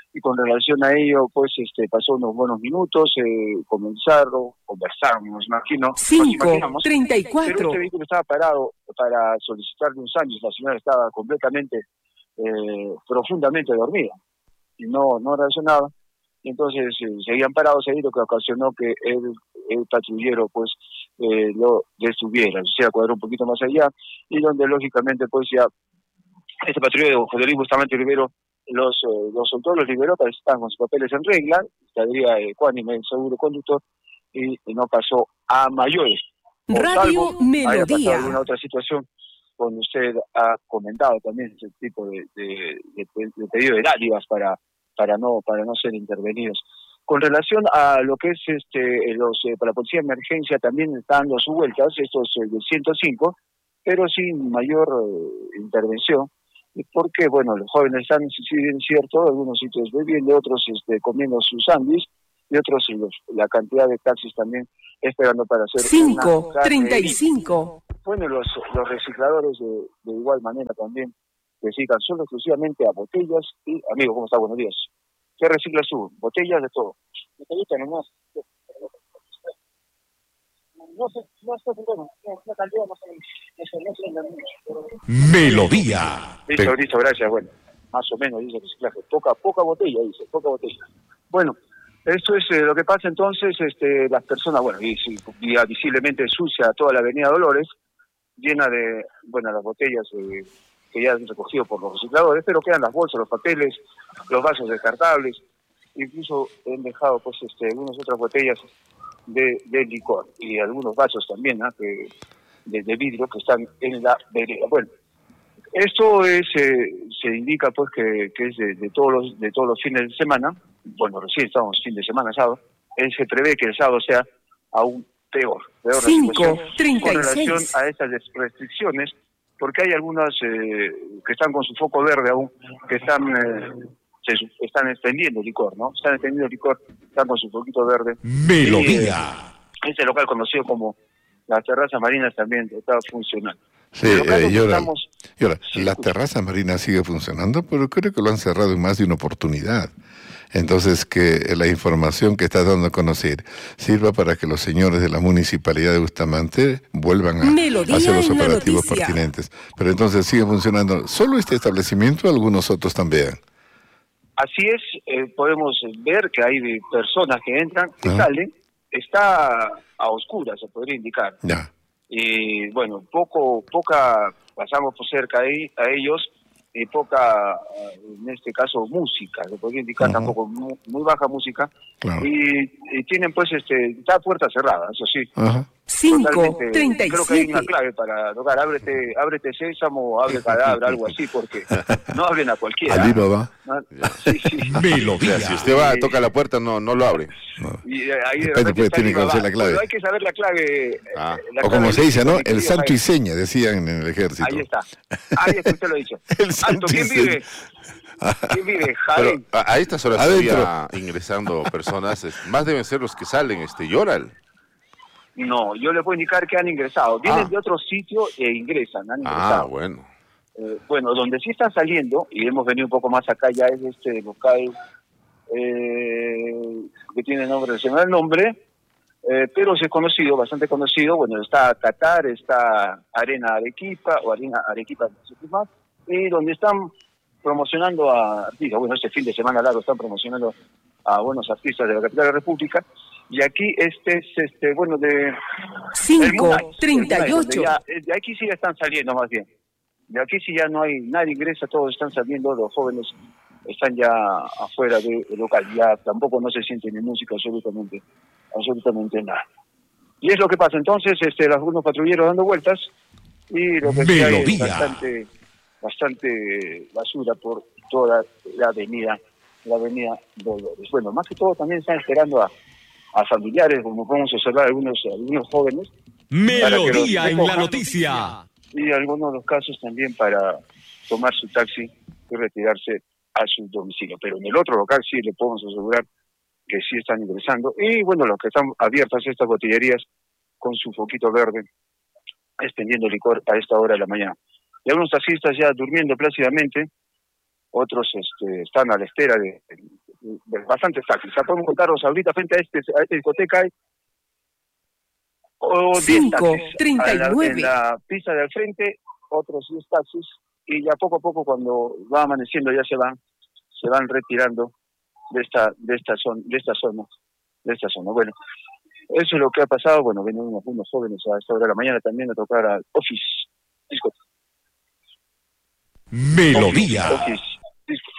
S5: y con relación a ello, pues este pasó unos buenos minutos, eh, comenzaron, conversaron, nos imagino.
S1: cinco treinta y
S5: Pero
S1: cuatro.
S5: este vehículo estaba parado para solicitarle un sándwich, la señora estaba completamente, eh, profundamente dormida, y no, no reaccionaba. Entonces eh, seguían parados ahí, lo que ocasionó que el, el patrullero pues eh, lo detuviera, o sea, cuadró un poquito más allá, y donde lógicamente pues ya este patrullero, José Luis Bustamante Rivero, los, eh, los soltó, los liberó, para que estaban con sus papeles en regla, estaría ecuánime el seguro conductor, y, y no pasó a mayores. O
S1: Radio
S5: salvo haya pasado
S1: Melodía.
S5: alguna otra situación, cuando usted ha comentado también ese tipo de, de, de, de pedido de dádivas para para no para no ser intervenidos. Con relación a lo que es este los eh, para la policía de emergencia también están dando sus vueltas, estos eh, del ciento cinco, pero sin mayor eh, intervención, porque bueno, los jóvenes están, si bien cierto, algunos sitios bebiendo, otros este, comiendo sus sándwiches, y otros y los, la cantidad de taxis también esperando para hacer
S1: cinco treinta y cinco.
S5: Bueno, los, los recicladores de, de igual manera también reciclan solo exclusivamente a botellas y, amigo, ¿cómo está? Buenos días. ¿Qué reciclas tú? Botellas de todo. Botellitas nomás. No sé, no sé, bueno, la cantidad no sé, no sé, no sé.
S6: Melodía.
S5: Listo, listo, gracias, bueno, más o menos dice reciclaje. Poca, poca botella, dice, poca botella. Bueno, esto es eh, lo que pasa entonces, este, las personas, bueno, y, y, y visiblemente sucia toda la avenida Dolores, llena de, bueno, las botellas eh, que ya han recogido por los recicladores, pero quedan las bolsas, los papeles, los vasos descartables, incluso han dejado pues este algunas otras botellas de, de licor y algunos vasos también, ¿no? que, de, de vidrio que están en la vereda. Bueno, esto es eh, se indica pues que, que es de, de todos los de todos los fines de semana. Bueno, recién estamos fin de semana, sábado. Él se prevé que el sábado sea aún peor, peor
S1: cinco treinta
S5: con
S1: y seis.
S5: relación a estas restricciones, porque hay algunas eh, que están con su foco verde aún, que están eh, se están extendiendo licor, ¿no? Están extendiendo licor, están con su foquito verde.
S6: Melodía.
S5: Y, eh, este local conocido como las terrazas marinas también está funcionando.
S2: Sí,
S5: El local
S2: eh,
S5: donde
S2: y ahora,
S5: estamos-
S2: y ahora,
S5: Sí,
S2: la
S5: escucha.
S2: terraza marina sigue funcionando, pero creo que lo han cerrado en más de una oportunidad. Entonces, que la información que está dando a conocer sirva para que los señores de la Municipalidad de Bustamante vuelvan a
S1: Melodía
S2: hacer los
S1: en la
S2: operativos
S1: noticia.
S2: pertinentes. Pero entonces sigue funcionando solo este establecimiento o algunos otros también.
S5: Así es, eh, podemos ver que hay personas que entran, que
S2: Ajá.
S5: salen, está a oscuras, se podría indicar.
S2: Ya.
S5: Y bueno, poco, poca, pasamos por cerca de, a ellos, y poca, en este caso, música, se podría indicar
S2: Ajá.
S5: tampoco, muy, muy baja música,
S2: Claro.
S5: y, y tienen pues, este, está puerta cerrada, eso sí.
S2: Ajá.
S1: cinco
S5: Totalmente,
S1: treinta y
S5: creo que hay una
S1: siete.
S5: clave para tocar, ábrete, ábrete sésamo, abre cadabra, algo así, porque no abren a cualquiera.
S2: Alibaba.
S5: ¿no? Sí, sí.
S6: Ah, Melodía.
S7: O sea, si usted va, toca la puerta, no no lo abre.
S5: Y eh, ahí de
S2: Depende,
S5: repente
S2: pues,
S5: está
S2: tiene que
S5: Alibaba.
S2: conocer la clave.
S5: Pero hay que saber la clave. eh,
S7: Ah.
S5: la
S2: O
S5: clave
S2: como se dice, ¿no?
S5: mi
S2: El
S5: querido
S2: santo y
S5: Jaime.
S2: seña, decían en el ejército.
S5: Ahí está. Ahí está, usted lo ha dicho.
S2: El
S5: Alto,
S2: santo y
S5: ¿quién
S2: seña.
S5: vive? ¿Quién vive?
S7: Pero
S5: Jaime.
S7: a, a estas horas
S2: Adentro.
S7: todavía ingresando personas, es- más deben ser los que salen, este, lloran.
S5: No, yo le puedo indicar que han ingresado. Vienen
S7: Ah.
S5: de otro sitio e ingresan, han
S7: Ah,
S5: ingresado.
S7: bueno.
S5: Eh, bueno, donde sí están saliendo, y hemos venido un poco más acá, ya es este local eh, que tiene nombre, se me da el nombre, eh, pero es conocido, bastante conocido. Bueno, está Qatar, está Arena Arequipa, o Arena Arequipa, no sé qué más, y donde están promocionando a artistas. Bueno, este fin de semana largo están promocionando a buenos artistas de la capital de la República. Y aquí este es, este bueno, de...
S1: cinco
S5: el
S1: treinta y
S5: Munay, donde
S1: ocho.
S5: ya- eh, de aquí sí ya están saliendo más bien. De aquí sí ya no hay, nadie ingresa, todos están saliendo, los jóvenes están ya afuera del local, ya tampoco no se siente ni música, absolutamente, absolutamente nada. Y es lo que pasa, entonces, este, algunos patrulleros dando vueltas, y lo que sí hay es
S6: Melodía.
S5: bastante, bastante basura por toda la avenida, la avenida Dolores. Bueno, más que todo también están esperando a, a familiares, como podemos observar algunos, algunos jóvenes,
S6: Melodía en la
S5: recojan.
S6: noticia.
S5: y algunos de los casos también para tomar su taxi y retirarse a su domicilio. Pero en el otro local sí le podemos asegurar que sí están ingresando. Y bueno, los que están abiertas estas botillerías con su foquito verde, extendiendo licor a esta hora de la mañana. Y algunos taxistas ya durmiendo plácidamente, otros este, están a la espera de, de bastantes taxis. Ya podemos contarlos ahorita frente a, este, a esta discoteca. Hay o diez taxis
S1: treinta y nueve.
S5: En la pista de al frente, otros diez taxis, y ya poco a poco cuando va amaneciendo ya se van, se van retirando de esta, de esta zona, de esta zona, de esta zona. Bueno, eso es lo que ha pasado. Bueno, vienen unos, unos jóvenes a esta hora de la mañana también a tocar al Office Disco.
S6: Melodía.
S5: Office, Office Disco.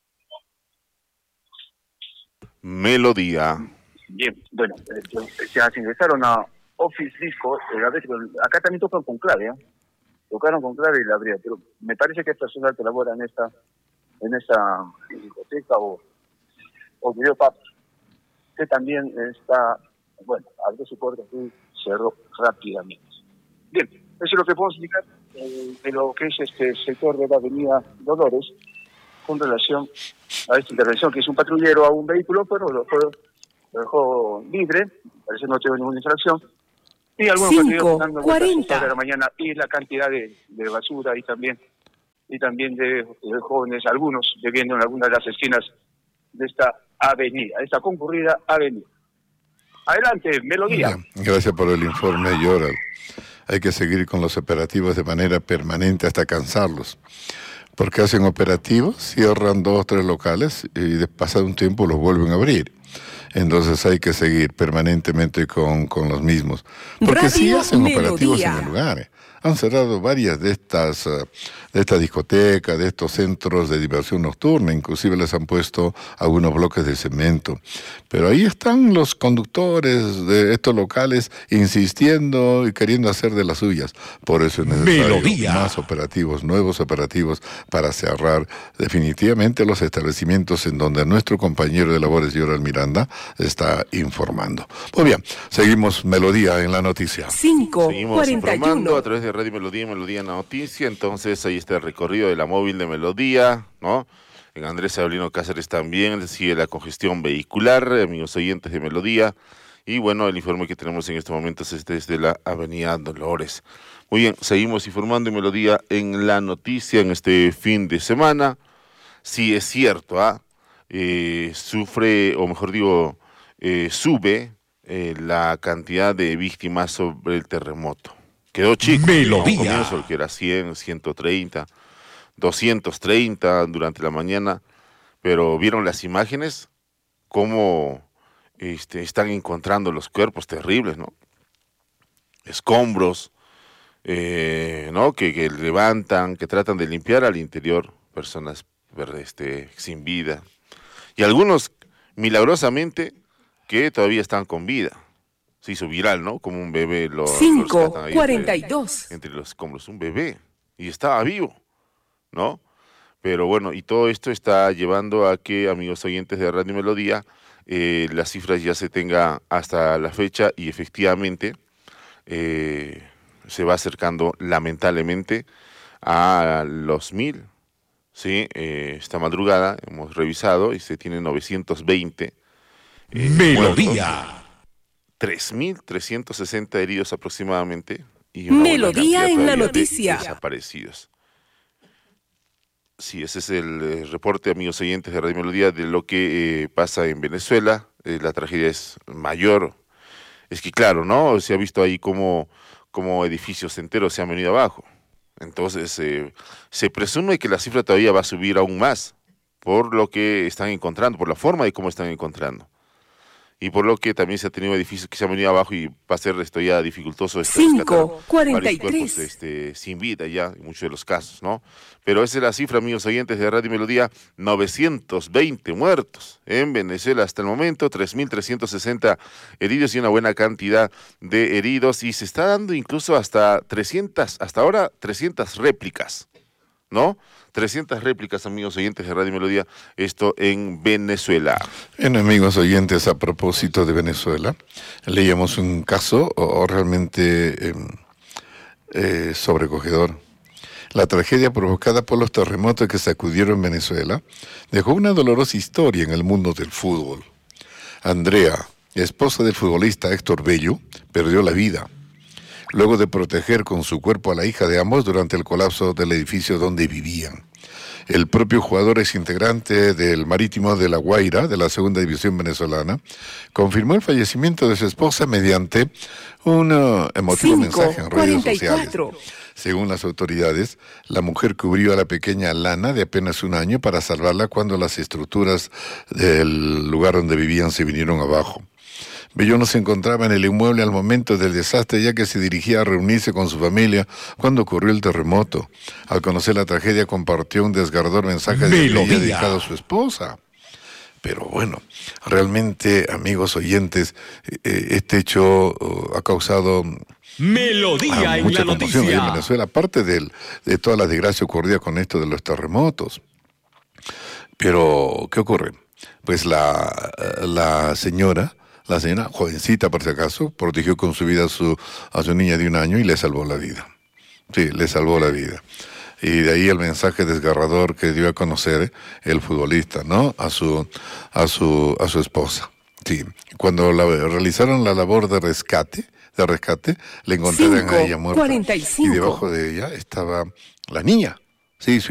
S7: Melodía.
S5: Bien, bueno, eh, se ingresaron a Office Disco, eh, a veces, acá también tocan con clave, ¿eh? Tocaron con clave y la abría, pero me parece que estas personas que laboran en esta, en esta discoteca o, o videopub, que también está, bueno, abrió su puerta y cerró rápidamente. Bien, eso es lo que puedo explicar eh, de lo que es este sector de la avenida Dolores con relación a esta intervención, que es un patrullero a un vehículo, pero lo dejó, lo dejó libre, parece que no tuvo ninguna infracción. Y algunos
S1: cinco cuarenta
S5: de la mañana, y la cantidad de, de basura y también y también de, de jóvenes, algunos viviendo en algunas de las esquinas de esta avenida, esta concurrida avenida. Adelante, Melodía.
S2: Bien, gracias por el informe, Yoral. Hay que seguir con los operativos de manera permanente hasta cansarlos. Porque hacen operativos, cierran dos o tres locales y de pasado un tiempo los vuelven a abrir. Entonces hay que seguir permanentemente con, con los mismos. Porque sí hacen
S1: Melodía.
S2: operativos en el lugar. Han cerrado varias de estas, uh, de estas discotecas, de estos centros de diversión nocturna, inclusive les han puesto algunos bloques de cemento. Pero ahí están los conductores de estos locales insistiendo y queriendo hacer de las suyas. Por eso es necesario
S6: Melodía.
S2: más operativos, nuevos operativos para cerrar definitivamente los establecimientos en donde nuestro compañero de labores, Yoral Miranda, está informando. Muy bien, seguimos Melodía en la noticia.
S1: cinco
S7: Seguimos
S1: cuarenta y
S7: informando
S1: uno.
S7: a través de Radio Melodía y Melodía en la Noticia. Entonces ahí está el recorrido de la móvil de Melodía, ¿no? En Andrés Avelino Cáceres también sigue la congestión vehicular, amigos oyentes de Melodía. Y bueno, el informe que tenemos en este momento es desde la avenida Dolores. Muy bien, seguimos informando en Melodía en la Noticia en este fin de semana. Sí es cierto, ¿ah? Eh, sufre, o mejor digo, eh, sube eh, la cantidad de víctimas sobre el terremoto. Quedó chico.
S6: Melodía.
S7: Al comienzo, que era cien, ciento treinta, doscientos treinta durante la mañana, pero vieron las imágenes, cómo este, están encontrando los cuerpos terribles, ¿no? Escombros, eh, ¿no? Que, que levantan, que tratan de limpiar al interior, personas este, sin vida. Y algunos, milagrosamente, que todavía están con vida. Se hizo viral, ¿no? Como un bebé lo
S1: cinco cuarenta y dos.
S7: Entre, entre los escombros, un bebé. Y estaba vivo, ¿no? Pero bueno, y todo esto está llevando a que, amigos oyentes de Radio Melodía, eh, las cifras ya se tenga hasta la fecha y efectivamente eh, se va acercando lamentablemente a los mil. Sí, eh, esta madrugada hemos revisado y se tiene novecientos veinte eh,
S6: Melodía.
S7: tres mil trescientos sesenta heridos aproximadamente y una
S1: Melodía
S7: buena cantidad
S1: en la
S7: todavía de
S1: noticia.
S7: desaparecidos. Sí, ese es el eh, reporte, amigos oyentes de Radio Melodía, de lo que eh, pasa en Venezuela. Eh, la tragedia es mayor. Es que claro, ¿no? Se ha visto ahí como, como edificios enteros se han venido abajo. Entonces, eh, se presume que la cifra todavía va a subir aún más por lo que están encontrando, por la forma de cómo están encontrando. Y por lo que también se ha tenido edificios que se han venido abajo y va a ser esto ya dificultoso.
S1: cinco cuarenta y
S7: tres. Cuerpos este, sin vida ya, en muchos de los casos, ¿no? Pero esa es la cifra, amigos oyentes de Radio Melodía, novecientos veinte muertos en Venezuela hasta el momento, tres mil trescientos sesenta heridos y una buena cantidad de heridos. Y se está dando incluso hasta trescientas, hasta ahora trescientas réplicas, ¿no? trescientas réplicas, amigos oyentes de Radio Melodía, esto en Venezuela.
S2: Bien, amigos oyentes, a propósito de Venezuela, leíamos un caso oh, realmente eh, eh, sobrecogedor. La tragedia provocada por los terremotos que sacudieron Venezuela dejó una dolorosa historia en el mundo del fútbol. Andrea, esposa del futbolista Héctor Bello, perdió la vida luego de proteger con su cuerpo a la hija de ambos durante el colapso del edificio donde vivían. El propio jugador es integrante del Marítimo de La Guaira, de la segunda división venezolana, confirmó el fallecimiento de su esposa mediante un uh, emotivo mensaje en redes sociales. Según las autoridades, la mujer cubrió a la pequeña Lana de apenas un año para salvarla cuando las estructuras del lugar donde vivían se vinieron abajo. Bellón no se encontraba en el inmueble al momento del desastre, ya que se dirigía a reunirse con su familia cuando ocurrió el terremoto. Al conocer la tragedia, compartió un desgarrador mensaje de Melodía dedicado a su esposa. Pero bueno, realmente, amigos oyentes, eh, este hecho uh, ha causado
S6: Melodía
S2: ah,
S6: en
S2: mucha
S6: la
S2: conmoción
S6: noticia.
S2: en Venezuela, aparte del, de toda la desgracia ocurrida con esto de los terremotos. Pero, ¿qué ocurre? Pues la, la señora... La señora, jovencita por si acaso, protegió con su vida a su, a su niña de un año y le salvó la vida. Sí, le salvó la vida. Y de ahí el mensaje desgarrador que dio a conocer el futbolista, ¿no? A su, a su, a su esposa. Sí. Cuando la, realizaron la labor de rescate, de rescate, le encontraron a ella muerta.
S1: cuarenta y cinco.
S2: Y debajo de ella estaba la niña. Sí,